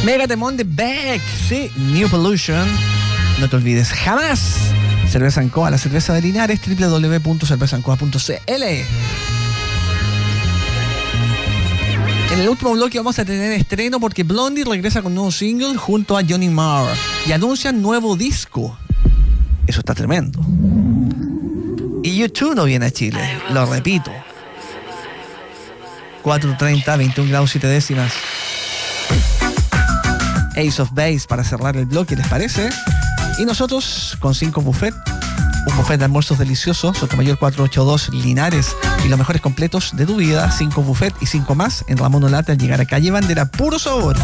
Mega temón de Beck, sí, New Pollution. No te olvides jamás. Cerveza Ancoa, la cerveza de Linares, www.cervezancoa.cl. En el último bloque vamos a tener estreno porque Blondie regresa con un nuevo single junto a Johnny Marr y anuncian nuevo disco. Eso está tremendo. Y U2 no viene a Chile, lo repito. 4:30, 21 grados 7 décimas. Ace of Base para cerrar el bloque, ¿les parece? Y nosotros con 5 buffet, un buffet de almuerzos deliciosos, Sotomayor 482 Linares y los mejores completos de tu vida, 5 buffet y 5 más en Ramón Olate al llegar a Calle Bandera, puro sabor.